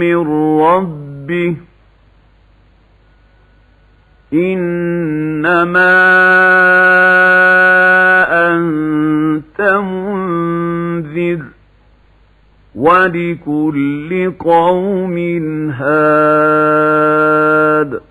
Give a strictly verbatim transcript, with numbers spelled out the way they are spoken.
من ربه إنما أنت منذر ولكل قوم هاد